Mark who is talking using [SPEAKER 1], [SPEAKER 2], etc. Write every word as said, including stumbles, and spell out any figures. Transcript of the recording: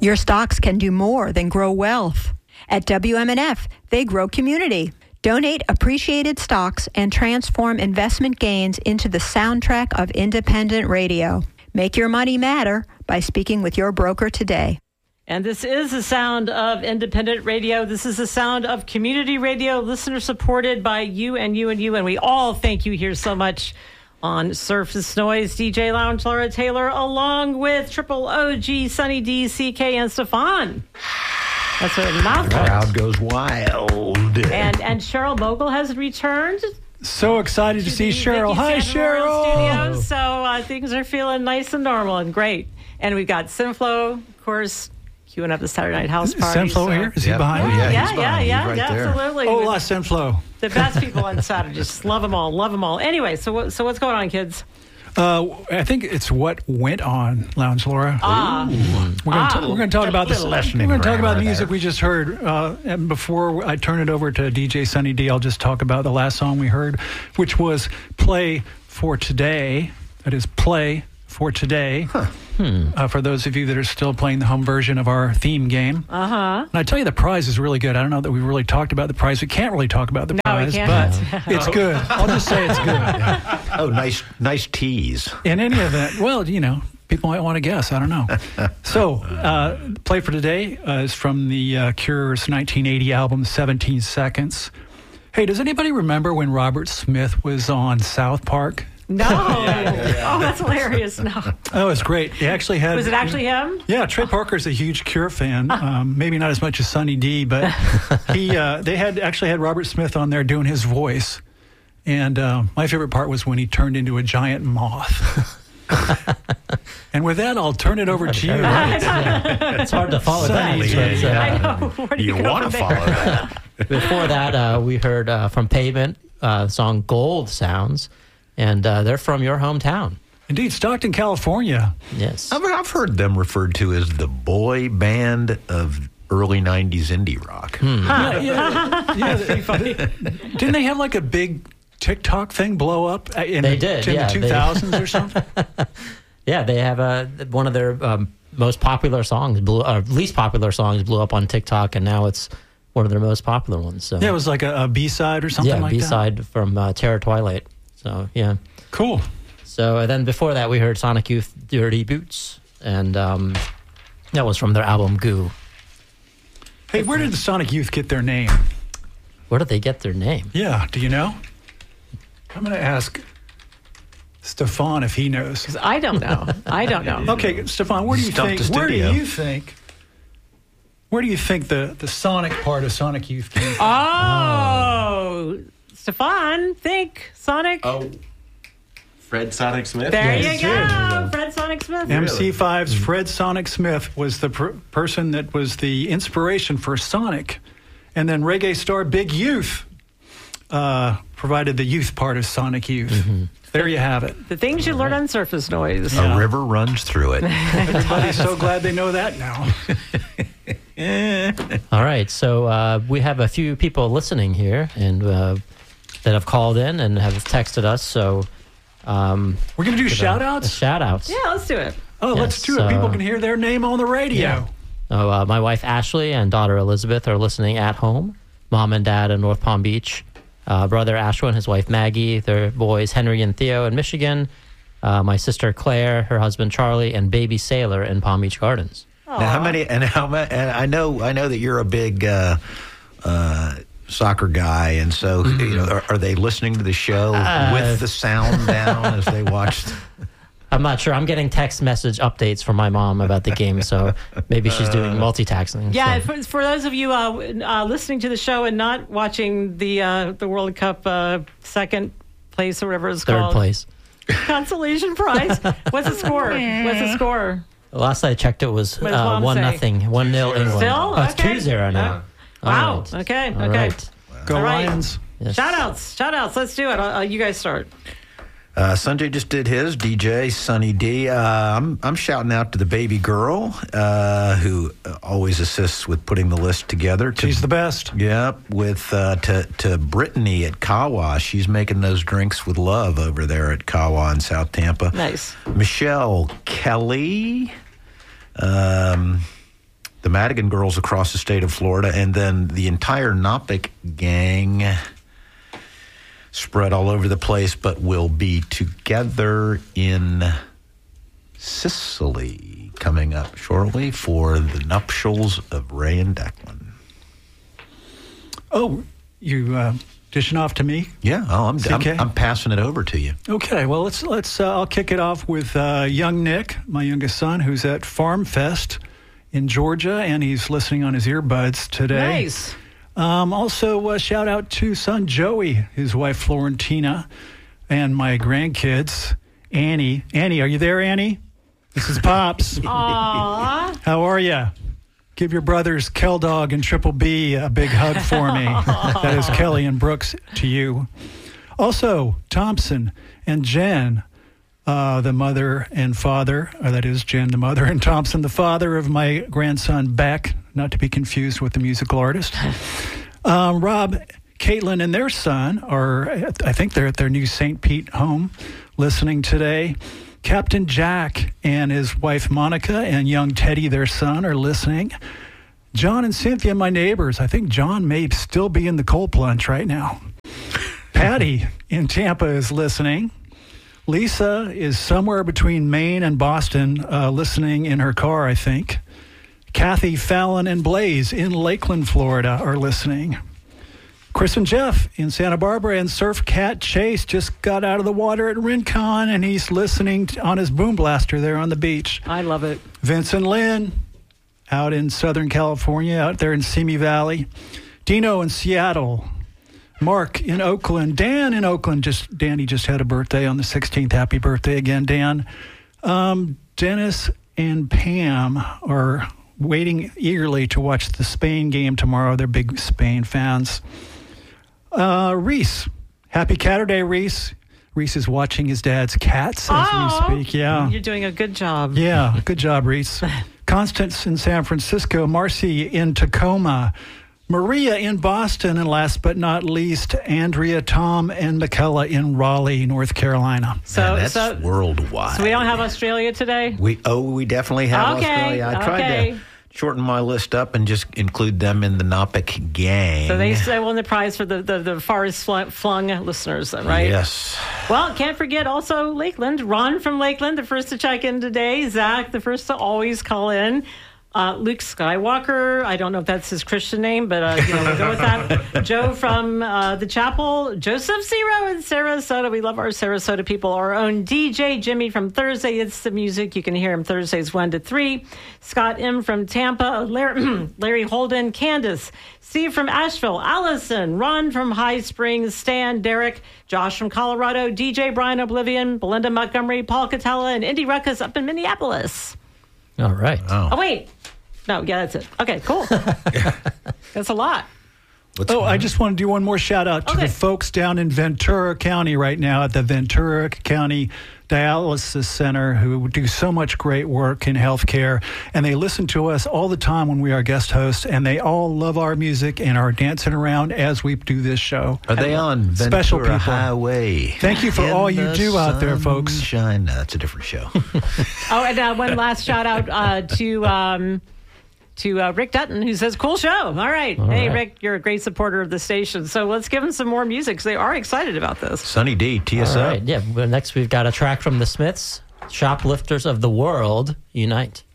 [SPEAKER 1] Your stocks can do more than grow wealth. At W M N F, they grow community. Donate appreciated stocks and transform investment gains into the soundtrack of independent radio. Make your money matter by speaking with your broker today.
[SPEAKER 2] And this is the sound of independent radio. This is the sound of community radio, listener supported by you and you and you. And we all thank you here so much on Surface Noise. D J Lounge, Laura Taylor, along with Triple O G, Sunny D, C K, and Stefan. That's a mouthful.
[SPEAKER 3] The crowd goes wild.
[SPEAKER 2] And and Cheryl Mogul has returned.
[SPEAKER 4] So excited to, to see Cheryl. Hi, Cheryl.
[SPEAKER 2] Studios, so uh, things are feeling nice and normal and great. And we've got Synflo, of course, queuing up the Saturday Night House Party.
[SPEAKER 4] Synflo
[SPEAKER 2] so.
[SPEAKER 4] here? Is he
[SPEAKER 3] yeah.
[SPEAKER 4] behind?
[SPEAKER 2] Yeah,
[SPEAKER 3] Yeah,
[SPEAKER 2] yeah,
[SPEAKER 3] he's
[SPEAKER 2] yeah,
[SPEAKER 3] behind.
[SPEAKER 2] yeah,
[SPEAKER 3] He's right
[SPEAKER 2] yeah
[SPEAKER 3] there.
[SPEAKER 2] absolutely.
[SPEAKER 4] Hola, Synflo.
[SPEAKER 2] The best people on Saturday. Just love them all. Love them all. Anyway, so what, so what's going on, kids?
[SPEAKER 4] Uh, I think it's what went on, Lounge Laura.
[SPEAKER 2] Ah.
[SPEAKER 4] We're going
[SPEAKER 2] Ah.
[SPEAKER 4] to we're going to talk about this.
[SPEAKER 3] Little
[SPEAKER 4] We're
[SPEAKER 3] lesson in
[SPEAKER 4] going to talk about
[SPEAKER 3] grammar
[SPEAKER 4] the music
[SPEAKER 3] there.
[SPEAKER 4] we just heard. Uh, and before I turn it over to D J Sunny D, I'll just talk about the last song we heard, which was "Play for Today." That is "Play for Today."
[SPEAKER 3] Huh.
[SPEAKER 4] Hmm. Uh, for those of you that are still playing the home version of our theme game.
[SPEAKER 2] Uh huh.
[SPEAKER 4] And I tell you, the prize is really good. I don't know that we really talked about the prize. We can't really talk about the
[SPEAKER 2] No, we
[SPEAKER 4] prize,
[SPEAKER 2] can't.
[SPEAKER 4] but it's good. I'll just say it's good.
[SPEAKER 3] Oh, nice, nice tease.
[SPEAKER 4] In any event, well, you know, people might want to guess. I don't know. So, uh, Play for Today uh, is from the uh, Cure's nineteen eighty album, seventeen seconds. Hey, does anybody remember when Robert Smith was on South Park?
[SPEAKER 2] No. Oh, that's hilarious. No.
[SPEAKER 4] Oh, it's great. He actually had...
[SPEAKER 2] Was it actually him?
[SPEAKER 4] Yeah, Trey Parker's a huge Cure fan. Um, maybe not as much as Sunny D, but he uh, they had actually had Robert Smith on there doing his voice. And uh, my favorite part was when he turned into a giant moth. And with that, I'll turn it over to you.
[SPEAKER 5] It's hard to follow that.
[SPEAKER 4] Sunny,
[SPEAKER 5] But, uh,
[SPEAKER 2] I know. Where do you,
[SPEAKER 3] You
[SPEAKER 2] go
[SPEAKER 3] want to
[SPEAKER 2] from
[SPEAKER 3] follow
[SPEAKER 2] there?
[SPEAKER 3] that?
[SPEAKER 5] Before that, uh, we heard uh, from Pavement, uh, the song Gold Sounds, and uh, they're from your hometown.
[SPEAKER 4] Indeed, Stockton, California.
[SPEAKER 5] Yes.
[SPEAKER 3] I've, I've heard them referred to as the boy band of early nineties indie rock.
[SPEAKER 4] Yeah, yeah, yeah. Didn't they have like a big TikTok thing blow up in
[SPEAKER 5] They
[SPEAKER 4] the,
[SPEAKER 5] did,
[SPEAKER 4] in
[SPEAKER 5] yeah,
[SPEAKER 4] the
[SPEAKER 5] they-
[SPEAKER 4] two thousands or something?
[SPEAKER 5] Yeah, they have uh, one of their um, most popular songs, blew, uh, least popular songs blew up on TikTok, and now it's one of their most popular ones. So
[SPEAKER 4] Yeah, it was like a, a B-side or something
[SPEAKER 5] yeah,
[SPEAKER 4] like
[SPEAKER 5] B-side from uh, Terror Twilight. So, yeah.
[SPEAKER 4] that. Cool.
[SPEAKER 5] So and then before that, we heard Sonic Youth Dirty Boots, and um, that was from their album Goo.
[SPEAKER 4] Hey, where did the Sonic Youth get their name?
[SPEAKER 5] Where did they get their name?
[SPEAKER 4] Yeah, do you know? I'm going to ask Stefan if he knows.
[SPEAKER 2] I don't know. I don't know.
[SPEAKER 4] Okay, Stefan, where do you
[SPEAKER 3] Stumped
[SPEAKER 4] think?
[SPEAKER 3] the
[SPEAKER 4] Where do
[SPEAKER 3] studio.
[SPEAKER 4] you think? Where do you think the, the Sonic part of Sonic Youth came from?
[SPEAKER 2] Oh, Stefan, think Sonic.
[SPEAKER 6] Oh, Fred Sonic Smith?
[SPEAKER 2] there
[SPEAKER 4] yes,
[SPEAKER 2] you
[SPEAKER 4] it
[SPEAKER 2] go. Fred Sonic Smith.
[SPEAKER 4] M C five's Fred Sonic Smith was the per- person that was the inspiration for Sonic. And then reggae star Big Youth uh, provided the youth part of Sonic Youth.
[SPEAKER 5] Mm-hmm.
[SPEAKER 4] There you have it.
[SPEAKER 2] The things you learn on Surface Noise.
[SPEAKER 4] Yeah.
[SPEAKER 3] A river runs through it.
[SPEAKER 4] Everybody's so glad they know that now.
[SPEAKER 5] All right, so uh, we have a few people listening here and uh, that have called in and have texted us. So um,
[SPEAKER 4] We're going to do
[SPEAKER 5] give a-
[SPEAKER 4] shout
[SPEAKER 5] a
[SPEAKER 4] outs?
[SPEAKER 5] Shout outs.
[SPEAKER 2] Yeah, let's do it.
[SPEAKER 4] Oh, let's
[SPEAKER 5] Yes,
[SPEAKER 4] do it. People
[SPEAKER 5] uh,
[SPEAKER 4] can hear their name on the radio.
[SPEAKER 5] Yeah. So, uh, my wife Ashley and daughter Elizabeth are listening at home. Mom and dad in North Palm Beach. Uh, brother Ashwin and his wife Maggie. Their boys Henry and Theo in Michigan. Uh, my sister Claire, her husband Charlie, and baby Sailor in Palm Beach Gardens.
[SPEAKER 3] Now, how many? And how many? And I know, I know that you're a big uh, uh, soccer guy, and so you know, are, are they listening to the show
[SPEAKER 5] Uh,
[SPEAKER 3] with the sound down as they watched?
[SPEAKER 5] I'm not sure. I'm getting text message updates from my mom about the game, so maybe she's doing multitasking.
[SPEAKER 2] Yeah,
[SPEAKER 5] so.
[SPEAKER 2] for, for those of you uh, uh, listening to the show and not watching the uh, the World Cup uh, second place or whatever it's
[SPEAKER 5] Third
[SPEAKER 2] called.
[SPEAKER 5] place.
[SPEAKER 2] Consolation prize. What's the score? What's the score?
[SPEAKER 5] Last I checked, it was
[SPEAKER 2] What does
[SPEAKER 5] uh,
[SPEAKER 2] Mom
[SPEAKER 5] one
[SPEAKER 2] say?
[SPEAKER 5] nothing, one nil England.
[SPEAKER 2] Still?
[SPEAKER 5] Oh, it's
[SPEAKER 2] Okay.
[SPEAKER 5] two zero now.
[SPEAKER 2] Yeah. Wow.
[SPEAKER 5] All right.
[SPEAKER 2] Okay,
[SPEAKER 5] All
[SPEAKER 2] okay.
[SPEAKER 5] right.
[SPEAKER 4] Go
[SPEAKER 2] All right.
[SPEAKER 4] Lions.
[SPEAKER 5] Yes.
[SPEAKER 2] Shout outs. Shout outs. Let's do it. Uh, you guys start.
[SPEAKER 3] Uh, Sanjay just did his. D J Sunny D. Uh, I'm I'm shouting out to the baby girl uh, who always assists with putting the list together. To,
[SPEAKER 4] She's the best.
[SPEAKER 3] Yep. With uh, to to Brittany at Kawa. She's making those drinks with love over there at Kawa in South Tampa.
[SPEAKER 2] Nice.
[SPEAKER 3] Michelle Kelly. Um, the Madigan girls across the state of Florida, and then the entire Nopic gang spread all over the place, but will be together in Sicily coming up shortly for the nuptials of Ray and Declan.
[SPEAKER 4] Oh, you uh, dishing off to me?
[SPEAKER 3] Yeah, oh, I'm, I'm,
[SPEAKER 4] okay.
[SPEAKER 3] I'm passing it over to you.
[SPEAKER 4] Okay, well, let's let's. Uh, I'll kick it off with uh, young Nick, my youngest son, who's at Farm Fest in Georgia, and he's listening on his earbuds today.
[SPEAKER 2] Nice.
[SPEAKER 4] Um, also, uh, shout out to son Joey, his wife Florentina, and my grandkids, Annie. Annie, are you there, Annie? This is Pops.
[SPEAKER 2] Aww.
[SPEAKER 4] How are you? Give your brothers Kel Dog and Triple B a big hug for me. That is Kelly and Brooks to you. Also, Thompson and Jen, uh, the mother and father, or that is Jen, the mother, and Thompson, the father of my grandson, Beck, not to be confused with the musical artist. Um, Rob, Caitlin, and their son are, I think they're at their new Saint Pete home listening today. Captain Jack and his wife Monica and young Teddy, their son, are listening. John and Cynthia, my neighbors. I think John may still be in the cold plunge right now. Patty in Tampa is listening. Lisa is somewhere between Maine and Boston, uh, listening in her car, I think. Kathy, Fallon, and Blaze in Lakeland, Florida, are listening. Chris and Jeff in Santa Barbara, and Surf Cat Chase just got out of the water at Rincon, and he's listening on his boom blaster there on the beach.
[SPEAKER 2] I love it.
[SPEAKER 4] Vince and Lynn out in Southern California, out there in Simi Valley. Dino in Seattle. Mark in Oakland. Dan in Oakland. Just Danny just had a birthday on the sixteenth. Happy birthday again, Dan. Um, Dennis and Pam are waiting eagerly to watch the Spain game tomorrow. They're big Spain fans. Uh, Reese. Happy Catterday, Reese. Reese is watching his dad's cats as
[SPEAKER 2] oh,
[SPEAKER 4] we speak. Yeah.
[SPEAKER 2] You're doing a good job.
[SPEAKER 4] Yeah, good job, Reese. Constance in San Francisco. Marcy in Tacoma. Maria in Boston. And last but not least, Andrea, Tom, and McKella in Raleigh, North Carolina.
[SPEAKER 2] So
[SPEAKER 3] Man, that's
[SPEAKER 2] so,
[SPEAKER 3] worldwide.
[SPEAKER 2] So we don't have Australia today?
[SPEAKER 3] We Oh, we definitely have
[SPEAKER 2] okay,
[SPEAKER 3] Australia. I tried
[SPEAKER 2] okay.
[SPEAKER 3] to shorten my list up and just include them in the Nopic gang.
[SPEAKER 2] So they, they won the prize for the, the, the farthest flung listeners, right?
[SPEAKER 3] Yes.
[SPEAKER 2] Well, can't forget also Lakeland. Ron from Lakeland, the first to check in today. Zach, the first to always call in. Uh, Luke Skywalker, I don't know if that's his Christian name, but uh, you know, we'll go with that. Joe from uh, the Chapel. Joseph Zero in Sarasota. We love our Sarasota people. Our own D J Jimmy from Thursday. It's the music. You can hear him Thursdays one to three. Scott M. from Tampa. Larry, Larry Holden. Candace. Steve from Asheville. Allison. Ron from High Springs. Stan. Derek. Josh from Colorado. D J Brian Oblivion. Belinda Montgomery. Paul Catella. And Indy Ruckus up in Minneapolis.
[SPEAKER 5] All right.
[SPEAKER 3] Oh,
[SPEAKER 2] Oh, wait. No, yeah, that's it. Okay, cool. That's a lot.
[SPEAKER 3] What's
[SPEAKER 4] Oh,
[SPEAKER 3] going
[SPEAKER 4] I
[SPEAKER 3] on?
[SPEAKER 4] just want to do one more shout out to
[SPEAKER 2] Okay.
[SPEAKER 4] the folks down in Ventura County right now at the Ventura County Dialysis Center who do so much great work in healthcare. And they listen to us all the time when we are guest hosts, and they all love our music and are dancing around as we do this show.
[SPEAKER 3] Are they on
[SPEAKER 4] Special
[SPEAKER 3] Ventura
[SPEAKER 4] people.
[SPEAKER 3] Highway?
[SPEAKER 4] Thank you for
[SPEAKER 3] In
[SPEAKER 4] all you
[SPEAKER 3] the
[SPEAKER 4] do out there, folks.
[SPEAKER 3] sunshine. No, that's a different show.
[SPEAKER 2] Oh, and uh, one last shout out uh, to um, to uh, Rick Dutton, who says, cool show. All right.
[SPEAKER 5] All
[SPEAKER 2] hey,
[SPEAKER 5] right.
[SPEAKER 2] Rick, you're a great supporter of the station. So let's give them some more music because they are excited about this.
[SPEAKER 3] Sunny D, tee us
[SPEAKER 5] All
[SPEAKER 3] up.
[SPEAKER 5] right. Yeah. Well, next, we've got a track from the Smiths, Shoplifters of the World Unite.